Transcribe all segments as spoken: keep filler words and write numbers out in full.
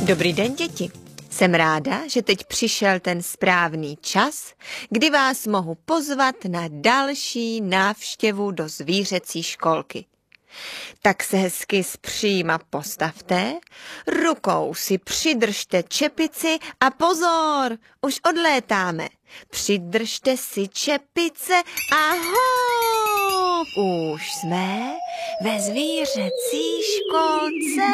Dobrý den, děti. Jsem ráda, že teď přišel ten správný čas, kdy vás mohu pozvat na další návštěvu do zvířecí školky. Tak se hezky zpříma postavte, rukou si přidržte čepici a pozor, už odlétáme. Přidržte si čepice a hop, už jsme ve zvířecí školce.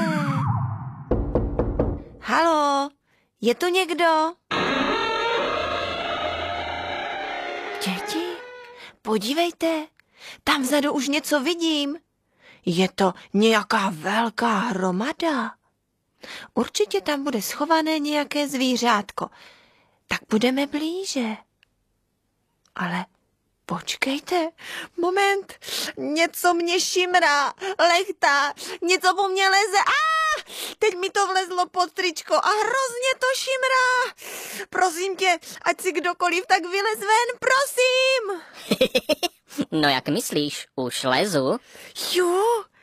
Haló, je tu někdo? Děti, podívejte, tam vzadu už něco vidím. Je to nějaká velká hromada. Určitě tam bude schované nějaké zvířátko. Tak budeme blíže. Ale počkejte, moment, něco mě šimrá, lechtá, něco po mně leze. A teď mi to vlezlo pod tričko a hrozně to šimrá. Prosím tě, ať si kdokoliv tak vylez ven, prosím. No jak myslíš, už lezu? Jo,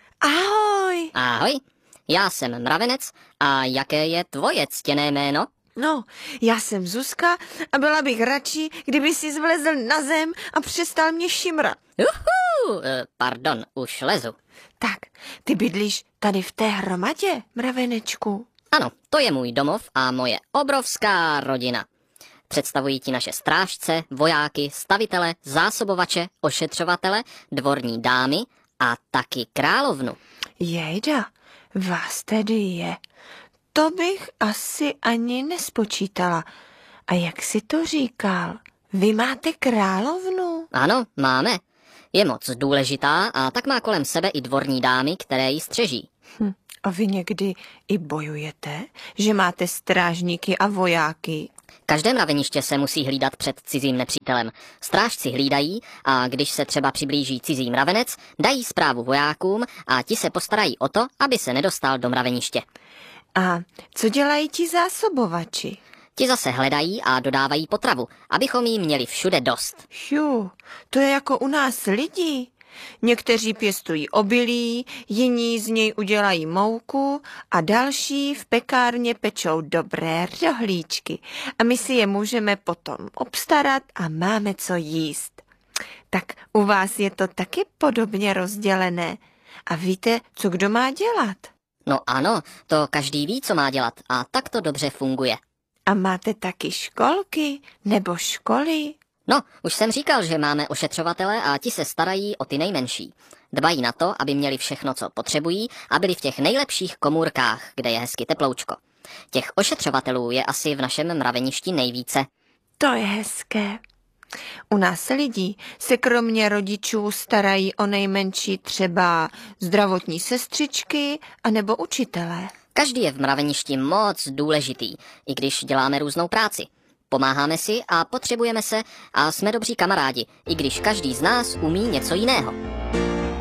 ahoj. Ahoj, já jsem mravenec a jaké je tvoje ctěné jméno? No, já jsem Zuzka a byla bych radši, kdyby si zvlezl na zem a přestal mě šimrat. Uhu, eh, pardon, už lezu. Tak, ty bydlíš tady v té hromadě, mravenečku? Ano, to je můj domov a moje obrovská rodina. Představují ti naše strážce, vojáky, stavitele, zásobovače, ošetřovatele, dvorní dámy a taky královnu. Jejda, vás tedy je. To bych asi ani nespočítala. A jak jsi to říkal? Vy máte královnu? Ano, máme. Je moc důležitá a tak má kolem sebe i dvorní dámy, které ji střeží. Hm. A vy někdy i bojujete? Že máte strážníky a vojáky? Každé mraveniště se musí hlídat před cizím nepřítelem. Strážci hlídají a když se třeba přiblíží cizí mravenec, dají zprávu vojákům a ti se postarají o to, aby se nedostal do mraveniště. A co dělají ti zásobovači? Ti zase hledají a dodávají potravu, abychom jí měli všude dost. Jo, to je jako u nás lidi. Někteří pěstují obilí, jiní z něj udělají mouku a další v pekárně pečou dobré rohlíčky. A my si je můžeme potom obstarat a máme co jíst. Tak u vás je to taky podobně rozdělené. A víte, co kdo má dělat? No ano, to každý ví, co má dělat a tak to dobře funguje. A máte taky školky nebo školy? No, už jsem říkal, že máme ošetřovatele a ti se starají o ty nejmenší. Dbají na to, aby měli všechno, co potřebují a byli v těch nejlepších komůrkách, kde je hezky teploučko. Těch ošetřovatelů je asi v našem mraveništi nejvíce. To je hezké. U nás lidí se kromě rodičů starají o nejmenší třeba zdravotní sestřičky anebo učitelé. Každý je v mraveništi moc důležitý, i když děláme různou práci. Pomáháme si a potřebujeme se a jsme dobří kamarádi, i když každý z nás umí něco jiného.